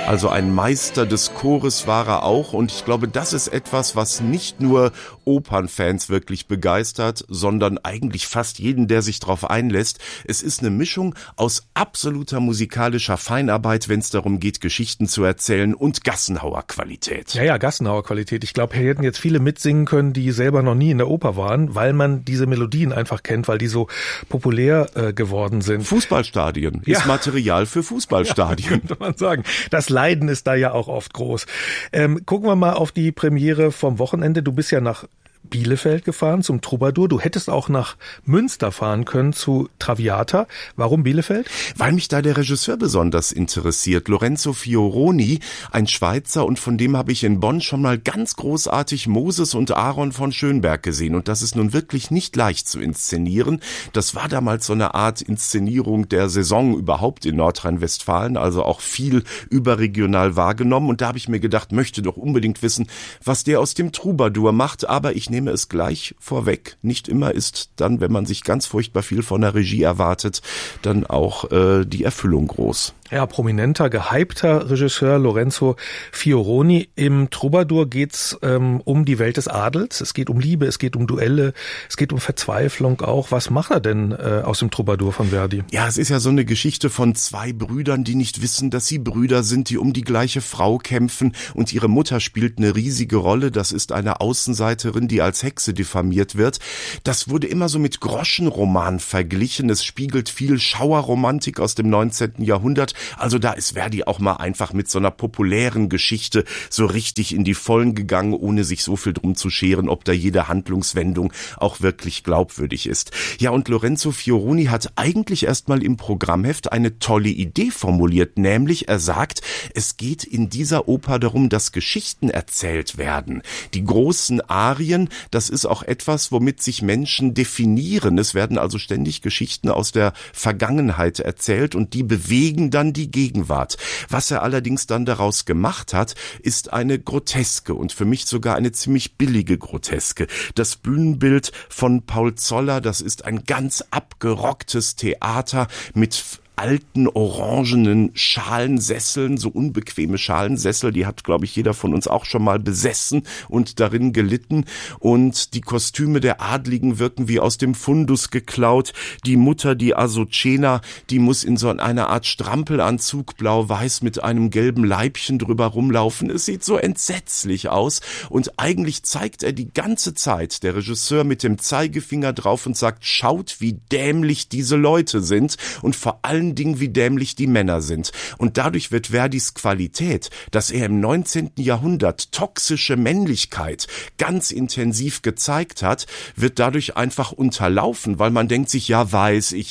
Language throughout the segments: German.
Also ein Meister des Chores war er auch, und ich glaube, das ist etwas, was nicht nur Opernfans wirklich begeistert, sondern eigentlich fast jeden, der sich darauf einlässt. Es ist eine Mischung aus absoluter musikalischer Feinarbeit, wenn es darum geht, Geschichten zu erzählen, und Gassenhauer-Qualität. Ja, Gassenhauer-Qualität. Ich glaube, hier hätten jetzt viele mitsingen können, die selber noch nie in der Oper waren, weil man diese Melodien einfach kennt, weil die so populär geworden sind. Fußballstadien ist Material für Fußballstadien. Ja, könnte man sagen. Das Leiden ist da ja auch oft groß. Gucken wir mal auf die Premiere vom Wochenende. Du bist ja nach Bielefeld gefahren zum Troubadour. Du hättest auch nach Münster fahren können zu Traviata. Warum Bielefeld? Weil mich da der Regisseur besonders interessiert. Lorenzo Fioroni, ein Schweizer, und von dem habe ich in Bonn schon mal ganz großartig Moses und Aaron von Schönberg gesehen. Und das ist nun wirklich nicht leicht zu inszenieren. Das war damals so eine Art Inszenierung der Saison überhaupt in Nordrhein-Westfalen, also auch viel überregional wahrgenommen. Und da habe ich mir gedacht, möchte doch unbedingt wissen, was der aus dem Troubadour macht. Aber ich nehme es gleich vorweg. Nicht immer ist dann, wenn man sich ganz furchtbar viel von der Regie erwartet, dann auch die Erfüllung groß. Ja, prominenter, gehypter Regisseur Lorenzo Fioroni. Im Troubadour geht's um die Welt des Adels. Es geht um Liebe, es geht um Duelle, es geht um Verzweiflung auch. Was macht er denn aus dem Troubadour von Verdi? Ja, es ist ja so eine Geschichte von zwei Brüdern, die nicht wissen, dass sie Brüder sind, die um die gleiche Frau kämpfen, und ihre Mutter spielt eine riesige Rolle. Das ist eine Außenseiterin, die als Hexe diffamiert wird. Das wurde immer so mit Groschenroman verglichen. Es spiegelt viel Schauerromantik aus dem 19. Jahrhundert. Also da ist Verdi auch mal einfach mit so einer populären Geschichte so richtig in die Vollen gegangen, ohne sich so viel drum zu scheren, ob da jede Handlungswendung auch wirklich glaubwürdig ist. Ja, und Lorenzo Fioroni hat eigentlich erstmal im Programmheft eine tolle Idee formuliert, nämlich er sagt, es geht in dieser Oper darum, dass Geschichten erzählt werden. Die großen Arien, das ist auch etwas, womit sich Menschen definieren. Es werden also ständig Geschichten aus der Vergangenheit erzählt, und die bewegen dann die Gegenwart. Was er allerdings dann daraus gemacht hat, ist eine Groteske, und für mich sogar eine ziemlich billige Groteske. Das Bühnenbild von Paul Zoller, das ist ein ganz abgerocktes Theater mit alten, orangenen Schalensesseln, so unbequeme Schalensessel, die hat, glaube ich, jeder von uns auch schon mal besessen und darin gelitten. Und die Kostüme der Adligen wirken wie aus dem Fundus geklaut. Die Mutter, die Azucena, die muss in so einer Art Strampelanzug, blau-weiß, mit einem gelben Leibchen drüber rumlaufen. Es sieht so entsetzlich aus, und eigentlich zeigt er die ganze Zeit, der Regisseur, mit dem Zeigefinger drauf und sagt, schaut, wie dämlich diese Leute sind, und vor allem Dingen, wie dämlich die Männer sind. Und dadurch wird Verdis Qualität, dass er im 19. Jahrhundert toxische Männlichkeit ganz intensiv gezeigt hat, wird dadurch einfach unterlaufen, weil man denkt sich, ja weiß ich,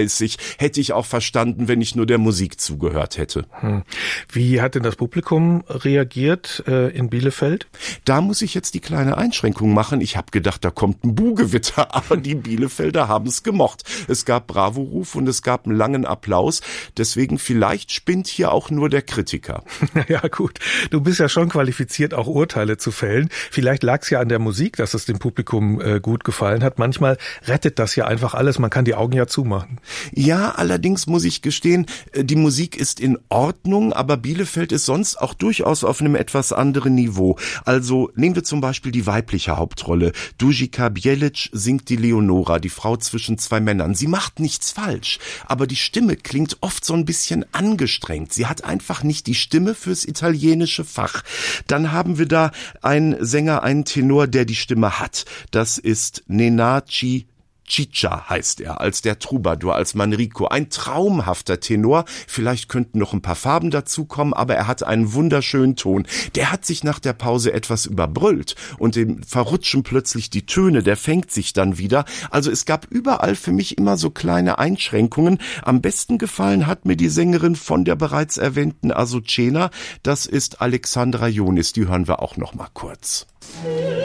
hätte ich auch verstanden, wenn ich nur der Musik zugehört hätte. Wie hat denn das Publikum reagiert in Bielefeld? Da muss ich jetzt die kleine Einschränkung machen. Ich habe gedacht, da kommt ein Buhgewitter, aber die Bielefelder haben es gemocht. Es gab Bravo-Ruf und es gab einen langen Applaus. Deswegen vielleicht spinnt hier auch nur der Kritiker. Ja gut, du bist ja schon qualifiziert, auch Urteile zu fällen. Vielleicht lag es ja an der Musik, dass es dem Publikum gut gefallen hat. Manchmal rettet das ja einfach alles. Man kann die Augen ja zumachen. Ja, allerdings muss ich gestehen, die Musik ist in Ordnung, aber Bielefeld ist sonst auch durchaus auf einem etwas anderen Niveau. Also nehmen wir zum Beispiel die weibliche Hauptrolle. Dušica Bjelić singt die Leonora, die Frau zwischen zwei Männern. Sie macht nichts falsch, aber die Stimme klingt oft so ein bisschen angestrengt. Sie hat einfach nicht die Stimme fürs italienische Fach. Dann haben wir da einen Sänger, einen Tenor, der die Stimme hat. Das ist Nenachi Ciccia heißt er, als der Troubadour, als Manrico. Ein traumhafter Tenor. Vielleicht könnten noch ein paar Farben dazukommen, aber er hat einen wunderschönen Ton. Der hat sich nach der Pause etwas überbrüllt, und dem verrutschen plötzlich die Töne, der fängt sich dann wieder. Also es gab überall für mich immer so kleine Einschränkungen. Am besten gefallen hat mir die Sängerin von der bereits erwähnten Azucena. Das ist Alexandra Ionis, die hören wir auch noch mal kurz.